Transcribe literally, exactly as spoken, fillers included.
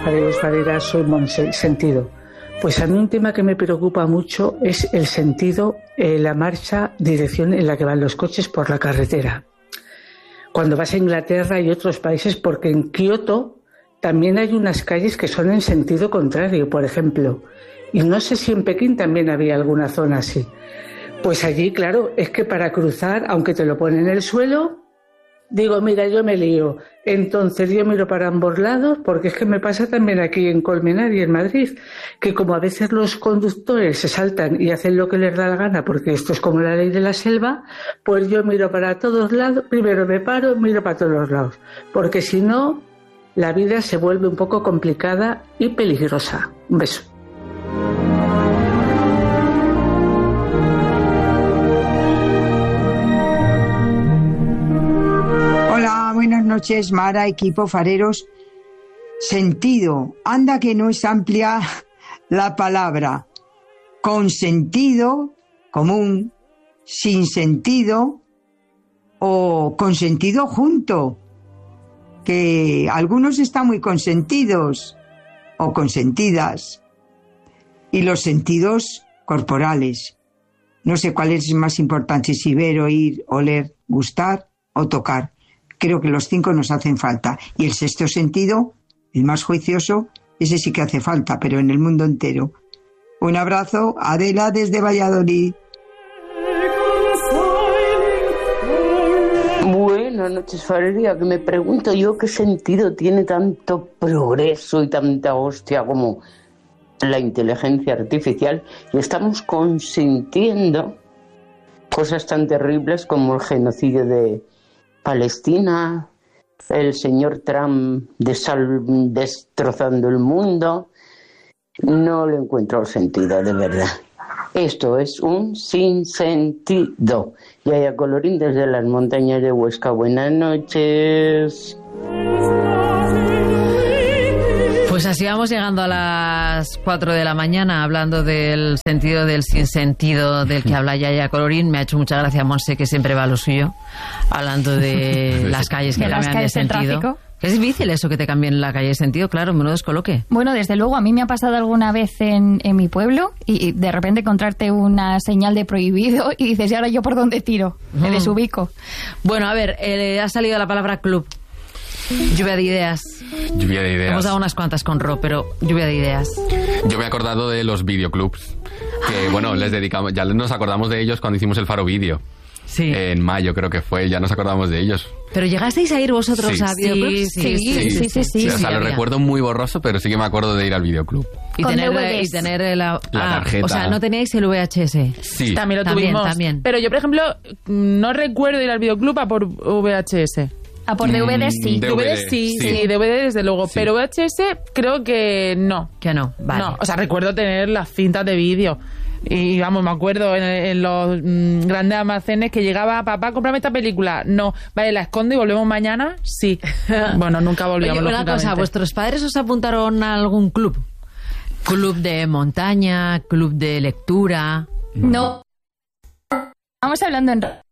Fareros, Fareras, soy Monse, sentido. Pues a mí un tema que me preocupa mucho es el sentido, eh, la marcha, dirección en la que van los coches por la carretera. Cuando vas a Inglaterra y otros países, porque en Kioto también hay unas calles que son en sentido contrario, por ejemplo. Y no sé si en Pekín también había alguna zona así. Pues allí, claro, es que para cruzar, aunque te lo ponen en el suelo, digo, mira, yo me lío. Entonces yo miro para ambos lados, porque es que me pasa también aquí en Colmenar y en Madrid, que como a veces los conductores se saltan y hacen lo que les da la gana, porque esto es como la ley de la selva, pues yo miro para todos lados, primero me paro, miro para todos lados, porque si no, la vida se vuelve un poco complicada y peligrosa. Un beso. Buenas noches, Mara, equipo, fareros. Sentido. Anda que no es amplia la palabra. Con sentido común, sin sentido o con sentido junto. Que algunos están muy consentidos o consentidas. Y los sentidos corporales. No sé cuál es más importante, si ver, oír, oler, gustar o tocar. Creo que los cinco nos hacen falta. Y el sexto sentido, el más juicioso, ese sí que hace falta, pero en el mundo entero. Un abrazo, Adela desde Valladolid. Buenas noches, Farería, que me pregunto yo qué sentido tiene tanto progreso y tanta hostia como la inteligencia artificial, y estamos consintiendo cosas tan terribles como el genocidio de Palestina, el señor Trump desal- destrozando el mundo. No le encuentro el sentido, de verdad. Esto es un sinsentido. Yaya Colorín desde las montañas de Huesca. Buenas noches. Pues así vamos llegando a las cuatro de la mañana hablando del sentido del sinsentido del que habla Yaya Colorín. Me ha hecho mucha gracia Monse, que siempre va a lo suyo, hablando de las calles que de cambian de sentido. Es difícil eso, que te cambien la calle de sentido, claro, menudo descoloque. Bueno, desde luego, a mí me ha pasado alguna vez en, en mi pueblo y de repente encontrarte una señal de prohibido y dices, ¿y ahora yo por dónde tiro? Me desubico. Bueno, a ver, eh, ha salido la palabra club. Lluvia de ideas. Lluvia de ideas. Hemos dado unas cuantas con Ro, pero lluvia de ideas. Yo me he acordado de los videoclubs. Que, Ay. bueno, les dedicamos, ya nos acordamos de ellos cuando hicimos el Faro Vídeo. Sí. En mayo creo que fue, ya nos acordamos de ellos. ¿Pero llegasteis a ir vosotros sí. a videoclubs? Sí, sí, sí. sí, sí, sí, sí, o sea, sí, lo había. recuerdo muy borroso, pero sí que me acuerdo de ir al videoclub. Y Con tener, D V Ds. y tener la, La ah, tarjeta. O sea, no teníais el V H S. Sí. También lo También, tuvimos. también. Pero yo, por ejemplo, no recuerdo ir al videoclub a por V H S. A por D V D sí. D V D, D V D sí, sí. sí, D V D desde luego. Sí. Pero V H S creo que no. Que no, vale. No, o sea, recuerdo tener las cintas de vídeo. Y vamos, me acuerdo en, en los mmm, grandes almacenes que llegaba, papá, cómprame esta película. No, vale, la escondo y volvemos mañana. Sí. Bueno, nunca volvíamos. Oye, una cosa, ¿vuestros padres os apuntaron a algún club? ¿Club de montaña? ¿Club de lectura? No. Vamos hablando en